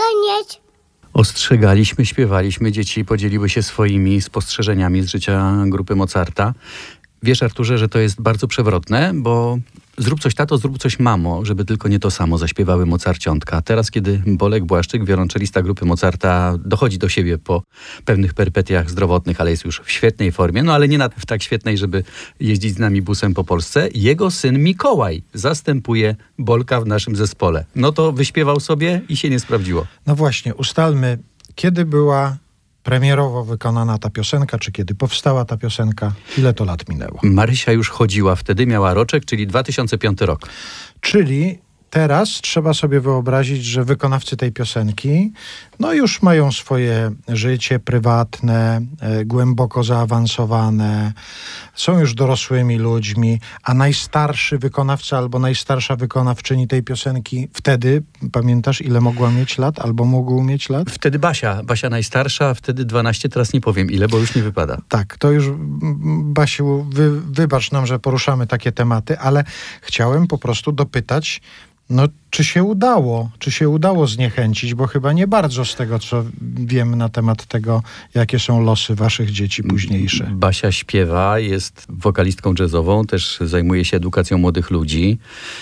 koniec. Ostrzegaliśmy, śpiewaliśmy, dzieci podzieliły się swoimi spostrzeżeniami z życia grupy Mozarta. Wiesz, Arturze, że to jest bardzo przewrotne, bo zrób coś tato, zrób coś mamo, żeby tylko nie to samo zaśpiewały Mozarciątka. Teraz, kiedy Bolek Błaszczyk, wiolonczelista grupy Mozarta, dochodzi do siebie po pewnych perypetiach zdrowotnych, ale jest już w świetnej formie, no ale nie w tak świetnej, żeby jeździć z nami busem po Polsce, jego syn Mikołaj zastępuje Bolka w naszym zespole. No to wyśpiewał sobie i się nie sprawdziło. No właśnie, ustalmy, kiedy była premierowo wykonana ta piosenka, czy kiedy powstała ta piosenka, ile to lat minęło? Marysia już chodziła wtedy, miała roczek, czyli 2005 rok. Czyli teraz trzeba sobie wyobrazić, że wykonawcy tej piosenki no już mają swoje życie prywatne, głęboko zaawansowane, są już dorosłymi ludźmi, a najstarszy wykonawca albo najstarsza wykonawczyni tej piosenki wtedy, pamiętasz, ile mogła mieć lat albo mógł mieć lat? Wtedy Basia najstarsza, wtedy 12, teraz nie powiem ile, bo już nie wypada. Tak, to już Basiu, wybacz nam, że poruszamy takie tematy, ale chciałem po prostu dopytać, no, czy się udało zniechęcić, bo chyba nie bardzo z tego, co wiem na temat tego, jakie są losy waszych dzieci późniejsze. Basia śpiewa, jest wokalistką jazzową, też zajmuje się edukacją młodych ludzi.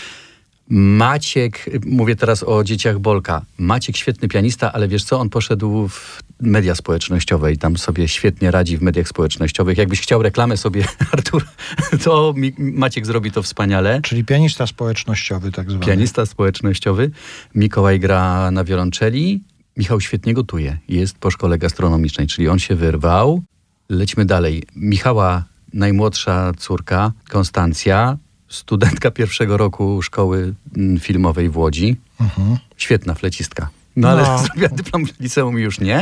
Maciek, mówię teraz o dzieciach Bolka, Maciek świetny pianista, ale wiesz co, on poszedł w media społecznościowe i tam sobie świetnie radzi w mediach społecznościowych. Jakbyś chciał reklamę sobie, Artur, to Maciek zrobi to wspaniale. Czyli pianista społecznościowy tak zwany. Pianista społecznościowy. Mikołaj gra na wiolonczeli. Michał świetnie gotuje. Jest po szkole gastronomicznej, czyli on się wyrwał. Lećmy dalej. Michała najmłodsza córka, Konstancja, studentka pierwszego roku szkoły filmowej w Łodzi. Świetna flecistka. No ale zrobiła dyplom w liceum już nie.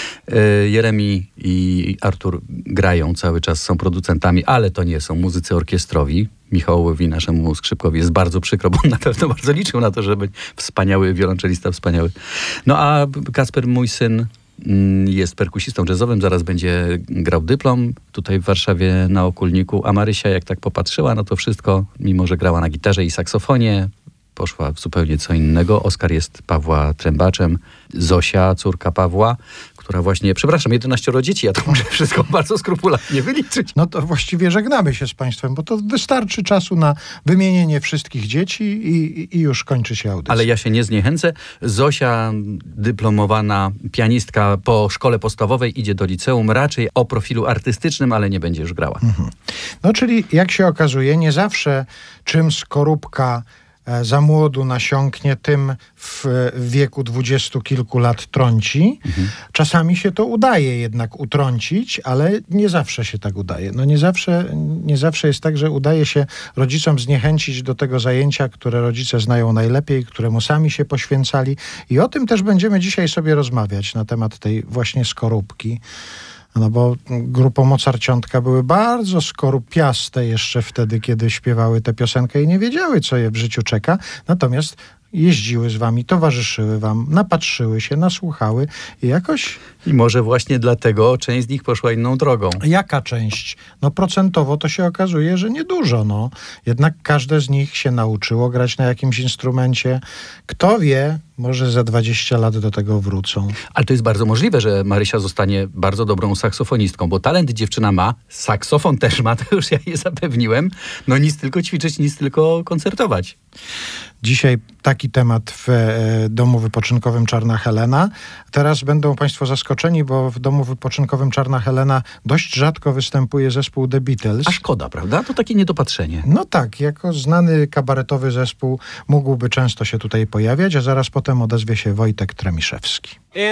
Jeremi i Artur grają cały czas, są producentami, ale to nie są muzycy orkiestrowi. Michałowi, naszemu skrzypkowi, jest bardzo przykro, bo on na pewno bardzo liczył na to, żeby wspaniały wiolonczelista, wspaniały. No a Kasper, mój syn, jest perkusistą jazzowym, zaraz będzie grał dyplom tutaj w Warszawie na Okulniku, a Marysia, jak tak popatrzyła, no to wszystko, mimo że grała na gitarze i saksofonie, poszła w zupełnie co innego. Oskar jest Pawła trębaczem, Zosia, córka Pawła, która właśnie, przepraszam, 11 dzieci, ja to muszę wszystko bardzo skrupulatnie wyliczyć. No to właściwie żegnamy się z państwem, bo to wystarczy czasu na wymienienie wszystkich dzieci i już kończy się audycja. Ale ja się nie zniechęcę. Zosia, dyplomowana pianistka po szkole podstawowej, idzie do liceum, raczej o profilu artystycznym, ale nie będzie już grała. No czyli jak się okazuje, nie zawsze czym skorupka za młodu nasiąknie, tym w wieku 20 kilku lat trąci. Czasami się to udaje jednak utrącić, ale nie zawsze się tak udaje. No nie zawsze jest tak, że udaje się rodzicom zniechęcić do tego zajęcia, które rodzice znają najlepiej, któremu sami się poświęcali. I o tym też będziemy dzisiaj sobie rozmawiać na temat tej właśnie skorupki. No bo grupą Mozarciątka były bardzo skorupiaste jeszcze wtedy, kiedy śpiewały tę piosenkę i nie wiedziały, co je w życiu czeka. Natomiast jeździły z wami, towarzyszyły wam, napatrzyły się, nasłuchały i jakoś... I może właśnie dlatego część z nich poszła inną drogą. Jaka część? No procentowo to się okazuje, że niedużo, no. Jednak każde z nich się nauczyło grać na jakimś instrumencie. Kto wie, może za 20 lat do tego wrócą. Ale to jest bardzo możliwe, że Marysia zostanie bardzo dobrą saksofonistką, bo talent dziewczyna ma, saksofon też ma, to już ja je zapewniłem. No nic tylko ćwiczyć, nic tylko koncertować. Dzisiaj taki temat w domu wypoczynkowym Czarna Helena. Teraz będą państwo zaskoczeni, bo w domu wypoczynkowym Czarna Helena dość rzadko występuje zespół The Beatles. A szkoda, prawda? To takie niedopatrzenie. No tak, jako znany kabaretowy zespół mógłby często się tutaj pojawiać, a zaraz potem odezwie się Wojtek Tremiszewski.